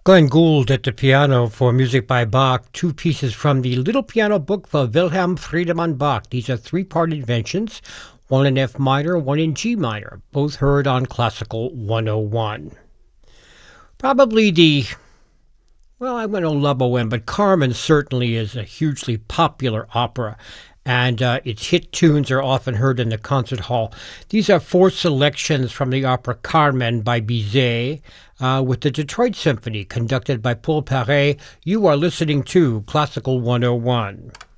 Glenn Gould at the piano for music by Bach, two pieces from the Little Piano Book for Wilhelm Friedemann Bach. These are three-part inventions, one in F minor, one in G minor, both heard on Classical 101. Probably I went on La Boheme, but Carmen certainly is a hugely popular opera, and its hit tunes are often heard in the concert hall. These are four selections from the opera Carmen by Bizet, with the Detroit Symphony conducted by Paul Paret. You are listening to Classical 101.